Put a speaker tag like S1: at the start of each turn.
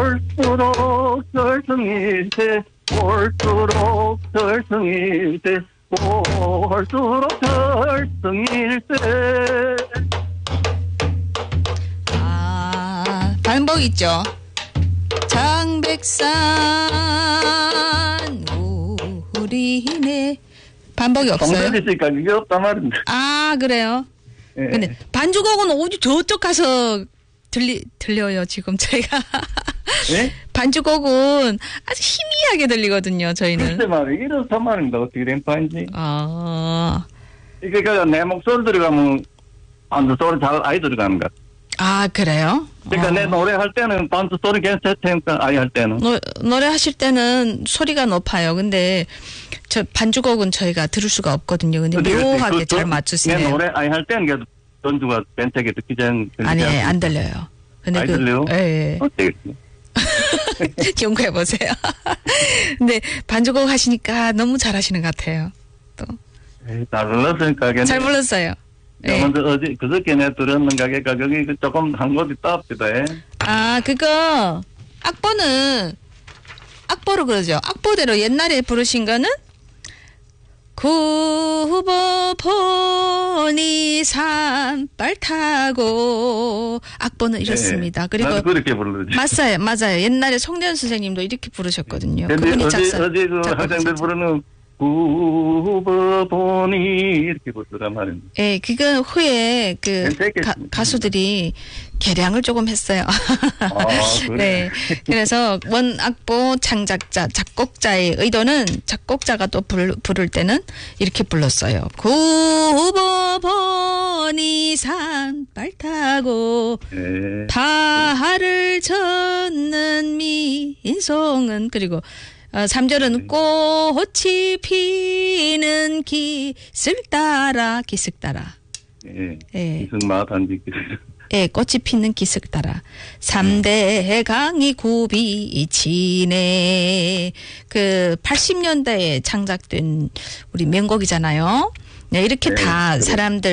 S1: 올수록 절성일세 올수록 절성일세 올수록 절성일세.
S2: 아, 반복 있죠. 장백산 우리네 반복이 없어요.
S1: 동전이 있으니까 그게 없단 말인데.
S2: 아, 그래요?
S1: 예.
S2: 근데 반주곡은 어디 저쪽 가서 들려요, 지금 저희가.
S1: 예?
S2: 반주곡은 아주 희미하게 들리거든요, 저희는.
S1: 글쎄 말이야. 이렇단 말입니다. 어떻게 된 파인지.
S2: 아,
S1: 이게 내 목소리 들어가면 반주 소리 잘 아이 들어가는 것 같아.
S2: 아, 그래요?
S1: 그러니까 내 노래할 때는 반주 소리 괜찮다니까 아이 할 때는.
S2: 노래 하실 때는 소리가 높아요. 근데 저 반주곡은 저희가 들을 수가 없거든요. 근데 묘하게 잘 맞추시네요.
S1: 내 노래 아이 할 때는 그래도 전주가 벤텍에 듣기 전.
S2: 아니, 안 들려요. 근데
S1: 아이 들려요?
S2: 예.
S1: 어떻게?
S2: 연구해 보세요. 근데 반주곡 하시니까 너무 잘하시는 것 같아요. 또
S1: 잘 불렀으니까.
S2: 잘 불렀어요. 예.
S1: 먼저 그저께 내 들었는 가게가 거기 조금 한 곳이 따옵니다.
S2: 아, 그거 악보로 그러죠. 악보대로 옛날에 부르신 거는 구보보니 산발 타고 악보는 이렇습니다. 그리고
S1: 나도 그렇게 부르지.
S2: 맞아요. 옛날에 송대현 선생님도 이렇게 부르셨거든요.
S1: 근데
S2: 그분이
S1: 어제 그 학생들 부르는 구보보니 이렇게 부르란 말입니다.
S2: 예, 그거 후에 그 가수들이 개량을 조금 했어요.
S1: 아, 그래.
S2: 네. 그래서 원악보 창작자, 작곡자의 의도는 작곡자가 또 부를 때는 이렇게 불렀어요. 구보보니 산발 타고
S1: 네.
S2: 달을 젓는 민송은 그리고 3절은 꽃이 피는 기슭 따라
S1: 예.
S2: 예.
S1: 이승마 단지
S2: 예, 꽃이 피는 기슭 따라 3대 강이 굽이 치네. 그 80년대에 창작된 우리 명곡이잖아요. 네, 이렇게 다 사람들